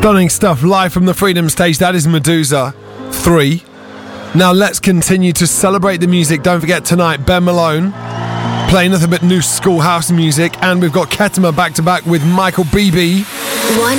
Stunning stuff live from the Freedom Stage. That is Medusa 3. Now let's continue to celebrate the music. Don't forget tonight, Ben Malone playing nothing but new school house music, and we've got Ketama back to back with Michael Bibi.